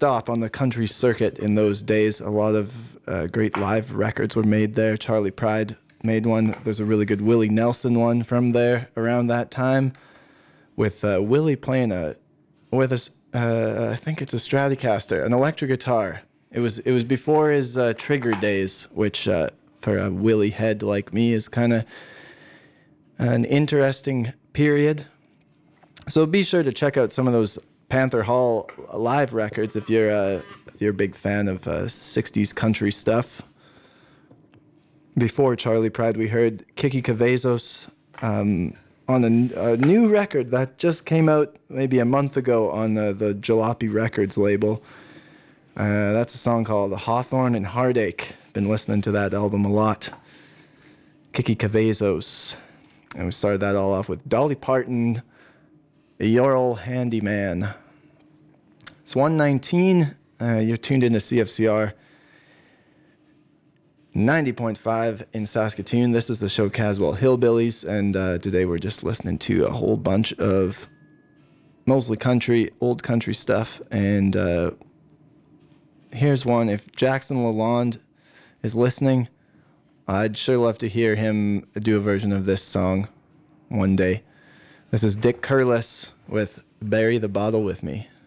stop on the country circuit in those days. A lot of great live records were made there. Charlie Pride made one. There's a really good Willie Nelson one from there around that time, with Willie playing I think it's a Stratocaster, an electric guitar. It was before his Trigger days, which for a Willie head like me is kind of an interesting period. So be sure to check out some of those Panther Hall live records if you're a big fan of 60s country stuff. Before Charlie Pride, we heard Kiki Cavazos on a new record that just came out maybe a month ago on the Jalopy Records label. That's a song called Hawthorne and Heartache. Been listening to that album a lot. Kiki Cavazos. And we started that all off with Dolly Parton, Your Old Handyman. It's 1:19. You're tuned into CFCR 90.5 in Saskatoon. This is the show Caswell Hillbillies, and today we're just listening to a whole bunch of mostly country, old country stuff. And here's one. If Jackson Lalonde is listening, I'd sure love to hear him do a version of this song one day. This is Dick Curless with Bury the Bottle With Me.